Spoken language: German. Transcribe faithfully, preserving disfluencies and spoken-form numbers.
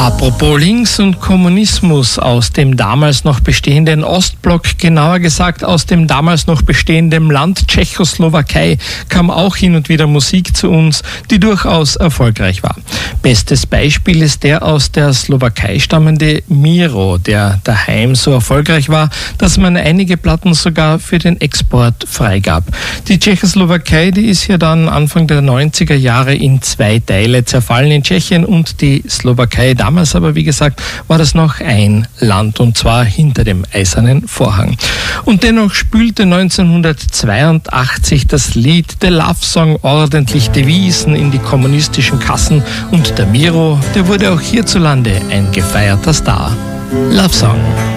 Apropos Links und Kommunismus, aus dem damals noch bestehenden Ostblock, genauer gesagt aus dem damals noch bestehenden Land Tschechoslowakei, kam auch hin und wieder Musik zu uns, die durchaus erfolgreich war. Bestes Beispiel ist der aus der Slowakei stammende Miro, der daheim so erfolgreich war, dass man einige Platten sogar für den Export freigab. Die Tschechoslowakei, die ist ja dann Anfang der neunziger Jahre in zwei Teile zerfallen, in Tschechien und die Slowakei. Damals aber, wie gesagt, war das noch ein Land, und zwar hinter dem Eisernen Vorhang. Und dennoch spülte neunzehnhundertzweiundachtzig das Lied The Love Song ordentlich Devisen in die kommunistischen Kassen, und der Miro, der wurde auch hierzulande ein gefeierter Star. Love Song.